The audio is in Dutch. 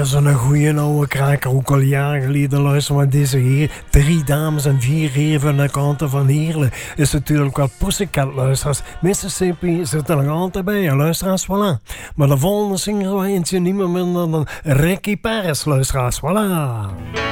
weer zo'n goeie oude kraker. Ook al jaren geleden luisteren. Maar deze heer, 3 dames en 4 heren van de kanten van Heerlen. Is natuurlijk wat Pussycat luisteraars. Mississippi zit er nog altijd bij. Ja, luisteraars, voilà. Maar de volgende zinger was eentje niet meer minder dan Ricky Paris, luisteraars. Voilà.